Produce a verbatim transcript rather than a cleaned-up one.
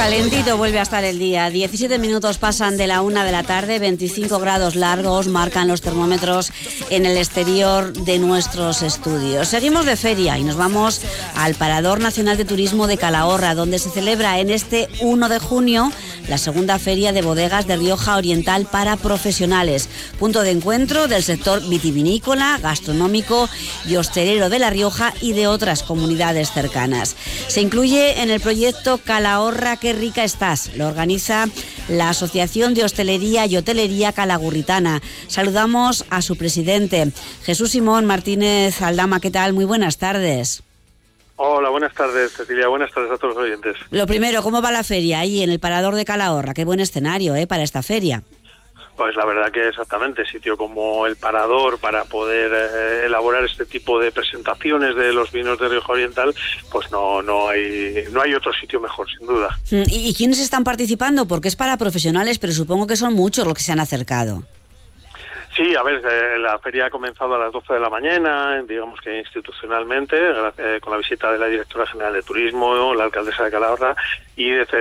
Calentito vuelve a estar el día. diecisiete minutos pasan de la una de la tarde, veinticinco grados largos marcan los termómetros en el exterior de nuestros estudios. Seguimos de feria y nos vamos al Parador Nacional de Turismo de Calahorra, donde se celebra en este uno de junio la segunda feria de bodegas de Rioja Oriental para profesionales, punto de encuentro del sector vitivinícola, gastronómico y hostelero de La Rioja y de otras comunidades cercanas. Se incluye en el proyecto Calahorra, qué rica estás. Lo organiza la Asociación de Hostelería y Hotelería Calagurritana. Saludamos a su presidente, Jesús Simón Martínez Aldama. ¿Qué tal? Muy buenas tardes. Hola, buenas tardes, Cecilia. Buenas tardes a todos los oyentes. Lo primero, ¿cómo va la feria ahí en el Parador de Calahorra? Qué buen escenario, ¿eh?, para esta feria. Pues la verdad que exactamente, sitio como el Parador para poder eh, elaborar este tipo de presentaciones de los vinos de Rioja Oriental, pues no no hay no hay otro sitio mejor, sin duda. ¿Y, y quiénes están participando? Porque es para profesionales, pero supongo que son muchos los que se han acercado. Sí, a ver, eh, la feria ha comenzado a las doce de la mañana, digamos que institucionalmente, eh, con la visita de la directora general de Turismo, la alcaldesa de Calahorra, y desde